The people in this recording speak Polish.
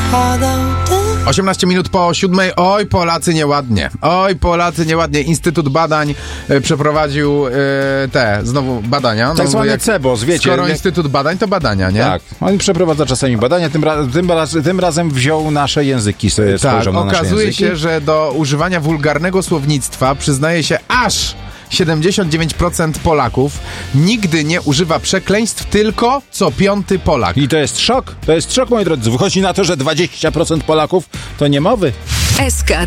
18 minut po 7. Oj, Polacy nieładnie. Instytut Badań przeprowadził znowu badania. Tak zwane CEBOS, wiecie. Skoro Instytut Badań, to badania, nie? Tak. On przeprowadza czasami badania, tym razem wziął nasze języki, sobie spojrzał na nasze języki. Okazuje się, że do używania wulgarnego słownictwa przyznaje się aż 79% Polaków. Nigdy nie używa przekleństw, tylko co 5. Polak. I to jest szok, moi drodzy. Wychodzi na to, że 20% Polaków to niemowy. SK